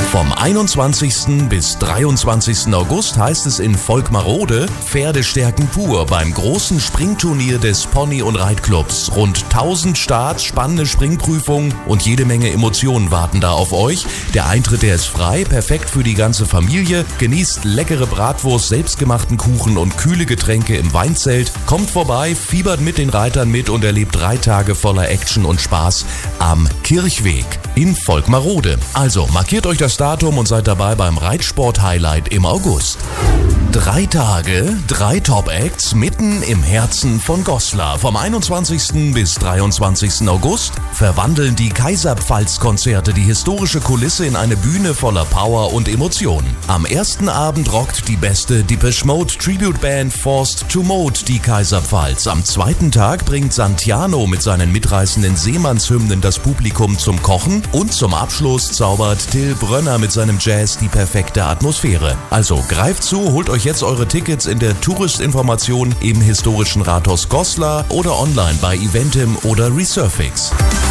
Vom 21. bis 23. August heißt es in Volkmarode Pferdestärken pur beim großen Springturnier des Pony- und Reitclubs. Rund 1000 Starts, spannende Springprüfungen und jede Menge Emotionen warten da auf euch. Der Eintritt, der ist frei, perfekt für die ganze Familie. Genießt leckere Bratwurst, selbstgemachten Kuchen und kühle Getränke im Weinzelt. Kommt vorbei, fiebert mit den Reitern mit und erlebt 3 Tage voller Action und Spaß am Kirchweg in Volkmarode. Also markiert euch das Datum und seid dabei beim Reitsport-Highlight im August. 3 Tage, 3 Top-Acts mitten im Herzen von Goslar. Vom 21. bis 23. August verwandeln die Kaiserpfalz-Konzerte die historische Kulisse in eine Bühne voller Power und Emotionen. Am ersten Abend rockt die beste Depeche Mode Tribute-Band Forced to Mode die Kaiserpfalz. Am zweiten Tag bringt Santiano mit seinen mitreißenden Seemannshymnen das Publikum zum Kochen und zum Abschluss zaubert Till Brönner mit seinem Jazz die perfekte Atmosphäre. Also greift zu, holt euch jetzt eure Tickets in der Touristinformation im historischen Rathaus Goslar oder online bei Eventim oder Resurfix.